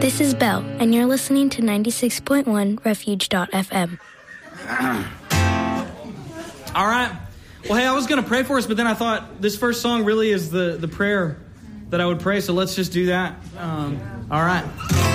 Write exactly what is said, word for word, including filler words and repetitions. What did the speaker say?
This is Belle, and you're listening to ninety-six point one refuge dot f m. All right. Well, hey, I was going to pray for us, but then I thought this first song really is the, the prayer that I would pray, so let's just do that. Um, all right.